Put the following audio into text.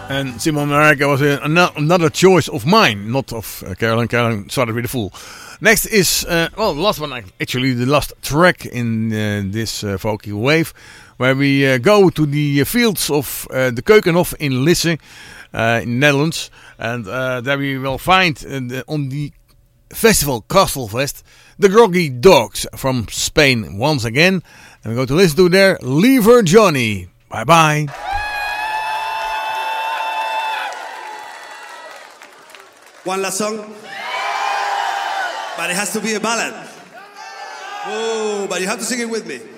And Simon America was another choice of mine, not of Caroline. Caroline started with a fool. Next is, last one, actually the last track in this folky wave, where we go to the fields of the Keukenhof in Lisse, in Netherlands. And there we will find on the festival Castelfest the Groggy Dogs from Spain once again. And we go to listen to their Lever Johnny. Bye bye. One last song. But it has to be a ballad. Oh, but you have to sing it with me.